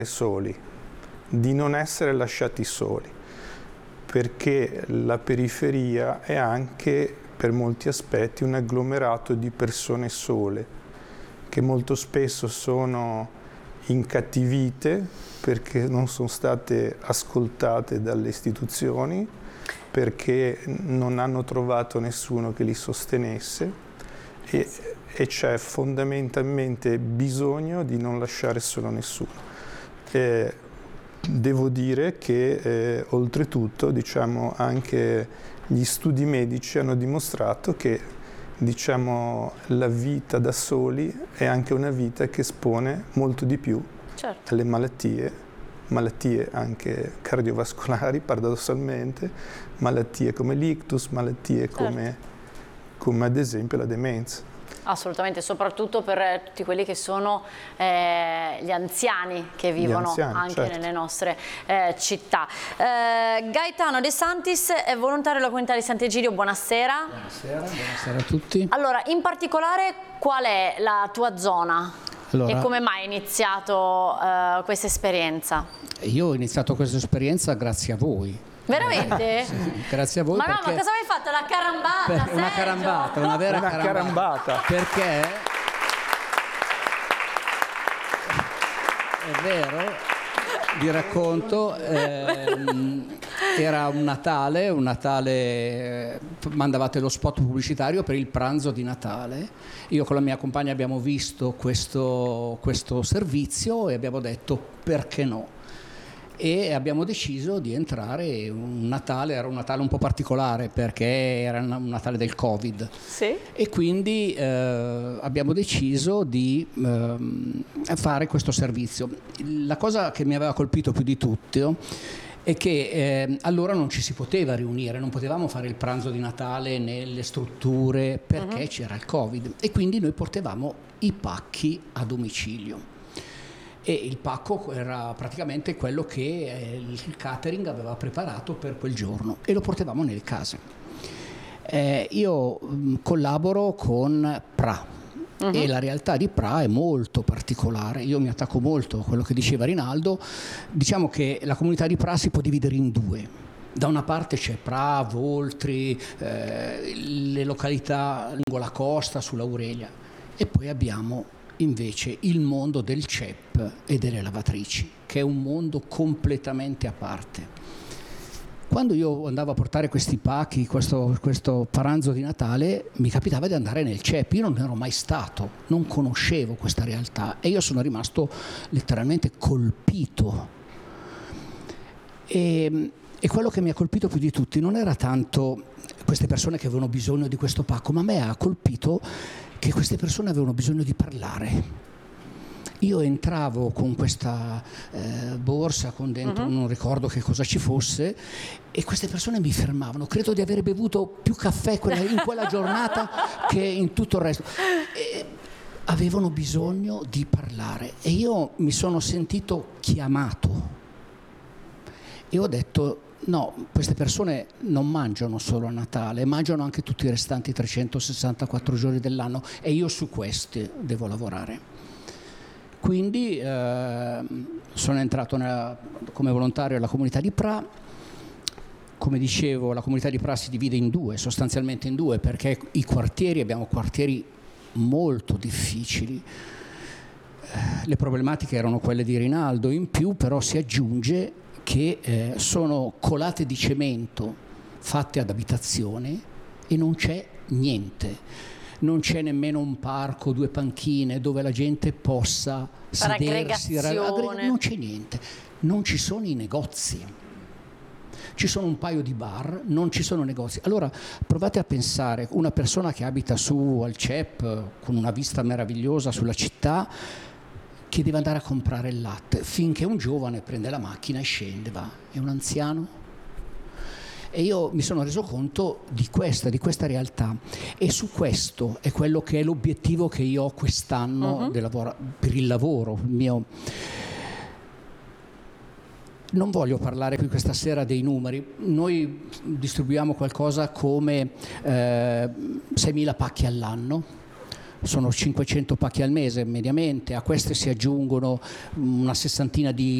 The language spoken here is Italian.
soli, di non essere lasciati soli, perché la periferia è anche per molti aspetti un agglomerato di persone sole, che molto spesso sono incattivite perché non sono state ascoltate dalle istituzioni, perché non hanno trovato nessuno che li sostenesse e c'è fondamentalmente bisogno di non lasciare solo nessuno. Devo dire che oltretutto, diciamo, anche gli studi medici hanno dimostrato che, diciamo, la vita da soli è anche una vita che espone molto di più alle malattie anche cardiovascolari, paradossalmente, malattie come l'ictus, malattie come ad esempio la demenza. Assolutamente, soprattutto per tutti quelli che sono gli anziani che vivono anche nelle nostre città. Gaetano De Santis è volontario della comunità di Sant'Egidio, buonasera. Buonasera a tutti. Allora, in particolare qual è la tua zona? E come mai hai iniziato questa esperienza? Io ho iniziato questa esperienza grazie a voi. Veramente? Sì, grazie a voi. Ma no, ma cosa avevi fatto? La carambata? Una carambata, una vera carambata. Perché è vero, vi racconto, era un Natale, mandavate lo spot pubblicitario per il pranzo di Natale. Io con la mia compagna abbiamo visto questo servizio e abbiamo detto perché no? E abbiamo deciso di entrare era un Natale un po' particolare perché era un Natale del Covid. Sì. E quindi abbiamo deciso di fare questo servizio. La cosa che mi aveva colpito più di tutto è che allora non ci si poteva riunire, non potevamo fare il pranzo di Natale nelle strutture perché c'era il Covid, e quindi noi portavamo i pacchi a domicilio. E il pacco era praticamente quello che il catering aveva preparato per quel giorno e lo portavamo nelle case. Io collaboro con PRA e la realtà di PRA è molto particolare. Io mi attacco molto a quello che diceva Rinaldo. Diciamo che la comunità di PRA si può dividere in due. Da una parte c'è PRA, Voltri, le località lungo la costa, sull'Aurelia, e poi abbiamo invece il mondo del CEP e delle lavatrici, che è un mondo completamente a parte. Quando io andavo a portare questi pacchi, questo pranzo di Natale, mi capitava di andare nel CEP. Io non ero mai stato, non conoscevo questa realtà e io sono rimasto letteralmente colpito. E quello che mi ha colpito più di tutti non era tanto queste persone che avevano bisogno di questo pacco, ma a me ha colpito che queste persone avevano bisogno di parlare. Io entravo con questa borsa con dentro non ricordo che cosa ci fosse, e queste persone mi fermavano. Credo di aver bevuto più caffè in quella giornata che in tutto il resto. E avevano bisogno di parlare e io mi sono sentito chiamato e ho detto: no, queste persone non mangiano solo a Natale, mangiano anche tutti i restanti 364 giorni dell'anno e io su questi devo lavorare. Quindi sono entrato come volontario alla comunità di PRA. Come dicevo, la comunità di PRA si divide in due, sostanzialmente in due, perché abbiamo quartieri molto difficili. Le problematiche erano quelle di Rinaldo, in più però si aggiunge che sono colate di cemento fatte ad abitazione e non c'è niente. Non c'è nemmeno un parco, 2 panchine dove la gente possa sedersi, non c'è niente. Non ci sono i negozi. Ci sono un paio di bar, non ci sono negozi. Allora provate a pensare, una persona che abita su al CEP con una vista meravigliosa sulla città, che deve andare a comprare il latte, finché un giovane prende la macchina e scende, va. È un anziano? E io mi sono reso conto di questa realtà, e su questo è quello che è l'obiettivo che io ho quest'anno per il lavoro mio. Non voglio parlare qui questa sera dei numeri. Noi distribuiamo qualcosa come 6.000 pacchi all'anno. sono 500 pacchi al mese mediamente, a queste si aggiungono una sessantina di